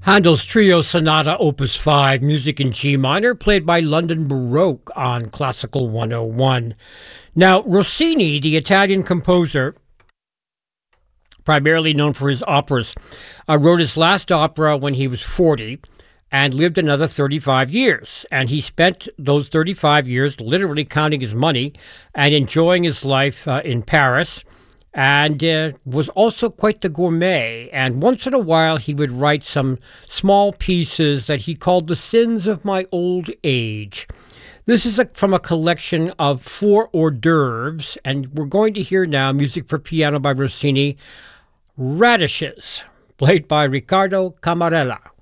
Handel's Trio Sonata Opus 5, music in G minor, played by London Baroque on Classical 101. Now, Rossini, the Italian composer, primarily known for his operas, wrote his last opera when he was 40 and lived another 35 years. And he spent those 35 years literally counting his money and enjoying his life in Paris, and was also quite the gourmet. And once in a while, he would write some small pieces that he called The Sins of My Old Age. This is from a collection of 4 hors d'oeuvres, and we're going to hear now music for piano by Rossini, Radishes, played by Riccardo Camarella.